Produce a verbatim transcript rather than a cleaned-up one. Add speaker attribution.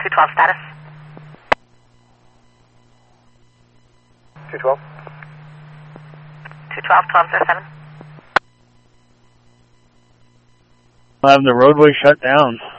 Speaker 1: two twelve status.
Speaker 2: two twelve.
Speaker 1: two twelve, twelve zero seven.
Speaker 3: I'm having the roadway shut down.